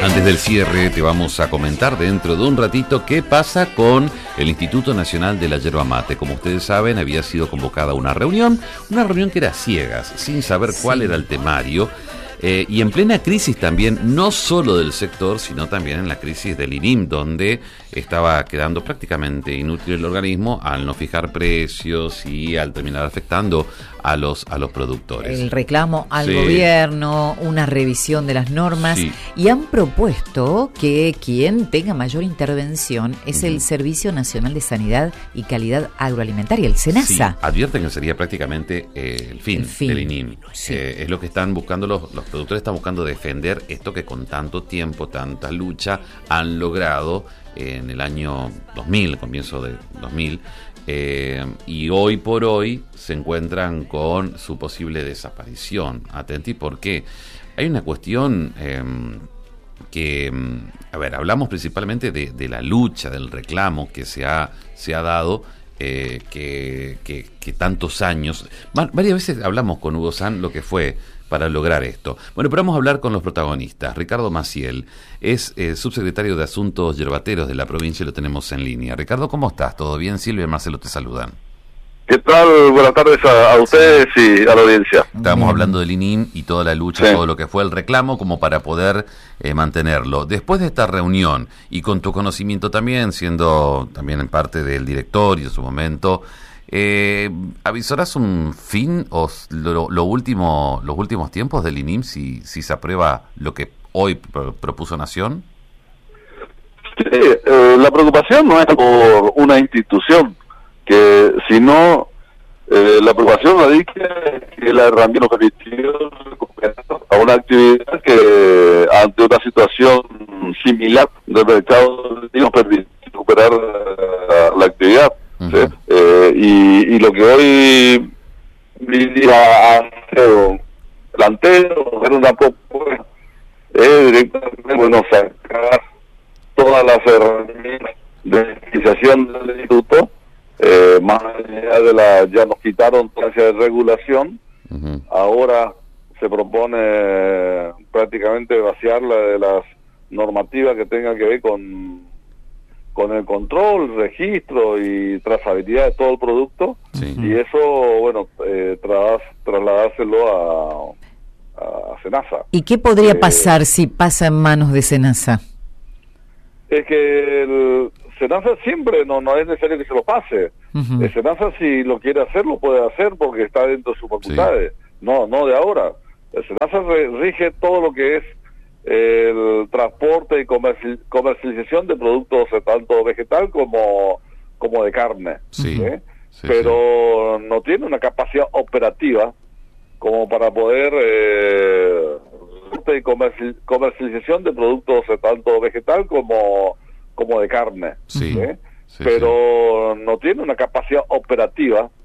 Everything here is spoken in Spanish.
Antes del cierre te vamos a comentar dentro de un ratito qué pasa con el Instituto Nacional de la Yerba Mate. Como ustedes saben, había sido convocada una reunión que era ciegas, sin saber cuál era el temario. Y en plena crisis también, no solo del sector, sino también en la crisis del INIM, donde estaba quedando prácticamente inútil el organismo al no fijar precios y al terminar afectando a los productores. El reclamo al gobierno, una revisión de las normas, y han propuesto que quien tenga mayor intervención es el Servicio Nacional de Sanidad y Calidad Agroalimentaria, el SENASA. Sí, advierten que sería prácticamente el fin del INIM. Es lo que están buscando los productores, están buscando defender esto que con tanto tiempo, tanta lucha han logrado en el año 2000, comienzo de 2000, y hoy por hoy se encuentran con su posible desaparición. Atenti, porque hay una cuestión que, a ver, hablamos principalmente de la lucha, del reclamo que se ha dado, que tantos años, varias veces hablamos con Hugo San lo que fue para lograr esto. Bueno, pero vamos a hablar con los protagonistas. Ricardo Maciel es subsecretario de Asuntos Yerbateros de la provincia y lo tenemos en línea. Ricardo, ¿cómo estás? ¿Todo bien? Silvia y Marcelo te saludan. ¿Qué tal? Buenas tardes a ustedes y a la audiencia. Estábamos hablando del INIM y toda la lucha, todo lo que fue el reclamo como para poder mantenerlo. Después de esta reunión y con tu conocimiento también, siendo también en parte del directorio en su momento, ¿avisorás un fin o los últimos tiempos del INIM si se aprueba lo que hoy propuso Nación? Sí, la preocupación no es por una institución, que sino la preocupación radica en que la herramienta nos permitió recuperar a una actividad que ante una situación similar del mercado nos permitió recuperar la actividad. ¿Sí? Y lo que hoy planteo era una propuesta directamente sacar todas las herramientas de fiscalización del instituto, más allá de ya nos quitaron toda esa regulación. Ahora se propone prácticamente vaciarla de las normativas que tengan que ver con el control, registro y trazabilidad de todo el producto, y eso, bueno, trasladárselo a SENASA. ¿Y qué podría pasar si pasa en manos de SENASA? Es que el SENASA siempre no es necesario que se lo pase. El SENASA, si lo quiere hacer, lo puede hacer porque está dentro de sus facultades. No de ahora. El SENASA rige todo lo que es el transporte y comercialización de productos tanto vegetal como de carne, pero no tiene una capacidad operativa como para poder comercialización de productos tanto vegetal como de carne, pero no tiene una capacidad operativa